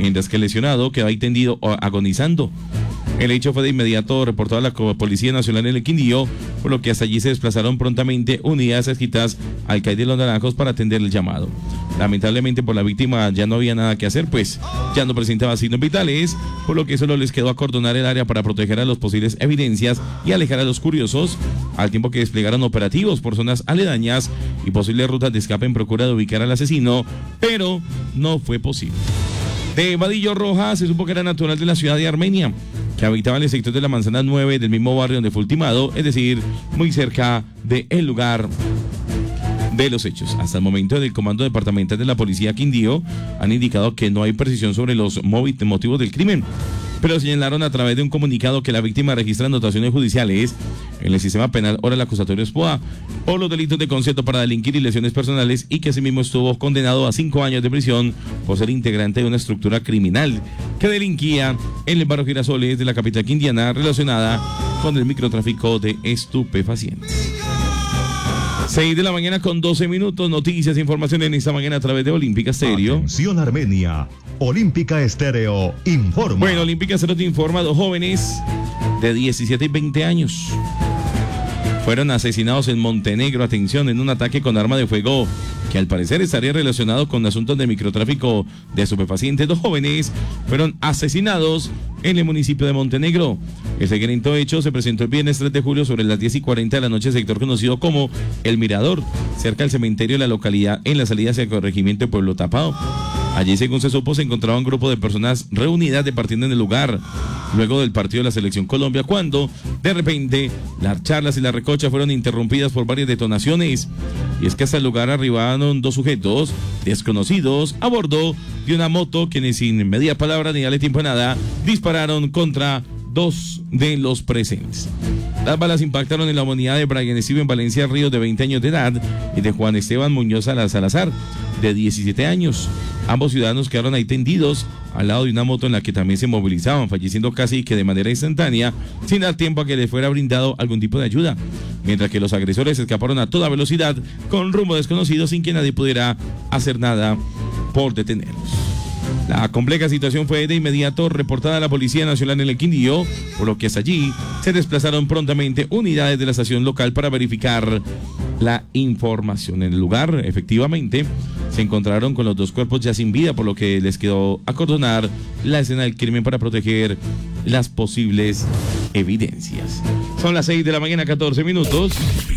mientras que el lesionado quedó ahí tendido agonizando. El hecho fue de inmediato reportado a la Policía Nacional en el Quindío, por lo que hasta allí se desplazaron prontamente unidades adscritas al CAI de Los Naranjos para atender el llamado. Lamentablemente por la víctima ya no había nada que hacer, pues ya no presentaba signos vitales, por lo que solo les quedó acordonar el área para proteger a las posibles evidencias y alejar a los curiosos, al tiempo que desplegaron operativos por zonas aledañas y posibles rutas de escape en procura de ubicar al asesino, pero no fue posible. De Vadillo Rojas se supo que era natural de la ciudad de Armenia, que habitaba en el sector de la Manzana 9 del mismo barrio donde fue ultimado, es decir, muy cerca del lugar de los hechos. Hasta el momento, del Comando Departamental de la Policía Quindío han indicado que no hay precisión sobre los motivos del crimen, pero señalaron a través de un comunicado que la víctima registra anotaciones judiciales en el sistema penal oral acusatorio SPOA por los delitos de concierto para delinquir y lesiones personales, y que asimismo estuvo condenado a 5 años de prisión por ser integrante de una estructura criminal que delinquía en el barrio Girasoles de la capital quindiana relacionada con el microtráfico de estupefacientes. 6 de la mañana con 12 minutos, noticias e información en esta mañana a través de Olímpica Estéreo. Atención Armenia, Olímpica Estéreo informa. Bueno, Olímpica Estéreo te informa, 2 jóvenes de 17 y 20 años fueron asesinados en Montenegro, atención, en un ataque con arma de fuego que al parecer estaría relacionado con asuntos de microtráfico de estupefacientes. 2 jóvenes fueron asesinados en el municipio de Montenegro. El siguiente hecho se presentó el viernes 3 de julio sobre las 10:40 de la noche, sector conocido como El Mirador, cerca del cementerio de la localidad, en la salida hacia el corregimiento de Pueblo Tapado. Allí, según se supo, se encontraba un grupo de personas reunidas departiendo en el lugar luego del partido de la Selección Colombia, cuando de repente las charlas y la recocha fueron interrumpidas por varias detonaciones. Y es que hasta el lugar arribaron 2 sujetos desconocidos a bordo de una moto, quienes sin media palabra ni darle tiempo a nada dispararon contra 2 de los presentes. Las balas impactaron en la unidad de Brian Steven Valencia Ríos, de 20 años de edad, y de Juan Esteban Muñoz Salazar, de 17 años. Ambos ciudadanos quedaron ahí tendidos al lado de una moto en la que también se movilizaban, falleciendo casi que de manera instantánea, sin dar tiempo a que les fuera brindado algún tipo de ayuda, mientras que los agresores escaparon a toda velocidad con rumbo desconocido, sin que nadie pudiera hacer nada por detenerlos. La compleja situación fue de inmediato reportada a la Policía Nacional en el Quindío, por lo que hasta allí se desplazaron prontamente unidades de la estación local para verificar la información. En el lugar, efectivamente, se encontraron con los 2 cuerpos ya sin vida, por lo que les quedó acordonar la escena del crimen para proteger las posibles evidencias. Son las 6 de la mañana, 14 minutos.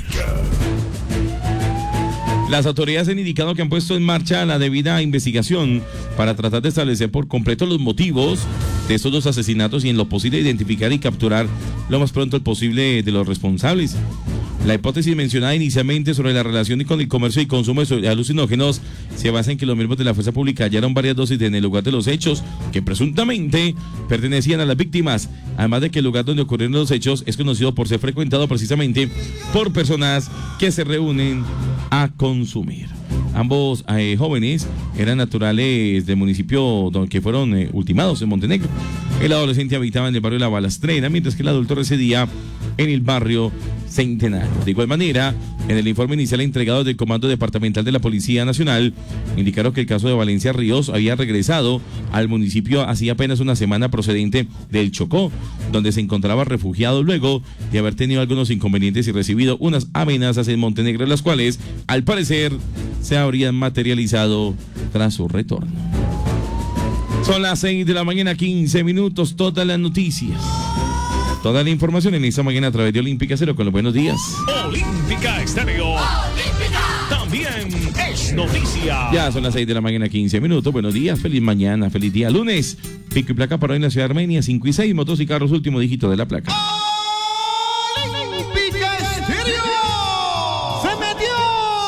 Las autoridades han indicado que han puesto en marcha la debida investigación para tratar de establecer por completo los motivos de estos 2 asesinatos y en lo posible identificar y capturar lo más pronto posible de los responsables. La hipótesis mencionada inicialmente sobre la relación con el comercio y consumo de alucinógenos se basa en que los miembros de la fuerza pública hallaron varias dosis en el lugar de los hechos que presuntamente pertenecían a las víctimas, además de que el lugar donde ocurrieron los hechos es conocido por ser frecuentado precisamente por personas que se reúnen a consumir. Ambos jóvenes eran naturales del municipio que fueron ultimados en Montenegro. El adolescente habitaba en el barrio La Balastrera, mientras que el adulto residía en el barrio Centenario. De igual manera, en el informe inicial entregado del Comando Departamental de la Policía Nacional, indicaron que el caso de Valencia Ríos había regresado al municipio hacía apenas una semana, procedente del Chocó, donde se encontraba refugiado luego de haber tenido algunos inconvenientes y recibido unas amenazas en Montenegro, las cuales, al parecer, se habrían materializado tras su retorno. Son las 6 de la mañana, 15 minutos, todas las noticias. Toda la información en esta mañana a través de Olímpica Estéreo con los buenos días. Olímpica Estéreo. Olímpica. También es noticia. Ya son las 6 de la mañana, 15 minutos. Buenos días, feliz mañana, feliz día lunes. Pico y placa para hoy en la ciudad de Armenia, 5 y 6, motos y carros, último dígito de la placa.